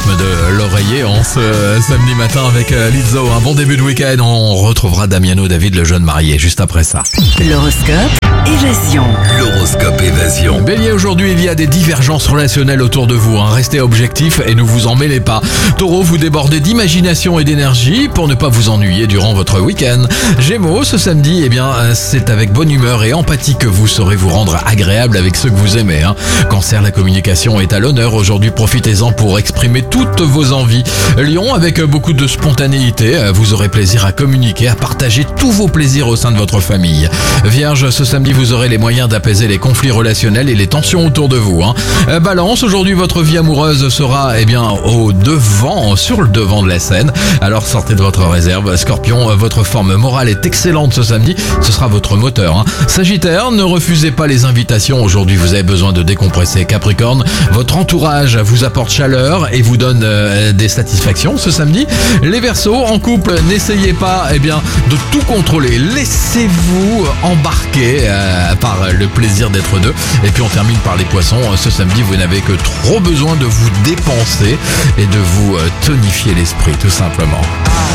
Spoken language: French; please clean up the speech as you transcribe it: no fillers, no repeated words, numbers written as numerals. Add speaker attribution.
Speaker 1: rythme de l'oreiller en ce samedi matin avec Lizzo. Un bon début de week-end. On retrouvera Damiano David, le jeune marié, juste après ça.
Speaker 2: L'horoscope Évasion.
Speaker 3: L'horoscope Évasion.
Speaker 1: Bélier, aujourd'hui il y a des divergences relationnelles autour de vous. Restez objectif et ne vous en mêlez pas. Taureau, vous débordez d'imagination et d'énergie pour ne pas vous ennuyer durant votre week-end. Gémeaux, ce samedi, c'est avec bonne humeur et empathie que vous saurez vous rendre agréable avec ceux que vous aimez. Cancer, la communication est à l'honneur. Aujourd'hui, profitez-en pour exprimer toutes vos envies. Lion, avec beaucoup de spontanéité, vous aurez plaisir à communiquer, à partager tous vos plaisirs au sein de votre famille. Vierge, ce samedi, vous aurez les moyens d'apaiser les conflits relationnels et les tensions autour de vous. Balance, aujourd'hui, votre vie amoureuse sera sur le devant de la scène. Alors sortez de votre réserve. Scorpion, votre forme morale est excellente ce samedi. Ce sera votre moteur. Sagittaire, ne refusez pas les invitations. Aujourd'hui, vous avez besoin de décompresser. Capricorne, votre entourage vous apporte chaleur et vous donne des satisfactions ce samedi. Les Verseaux, en couple, n'essayez pas de tout contrôler. Laissez-vous embarquer par le plaisir d'être deux. Et puis on termine par les Poissons. Ce samedi, vous n'avez que trop besoin de vous dépenser et de vous tonifier l'esprit, tout simplement.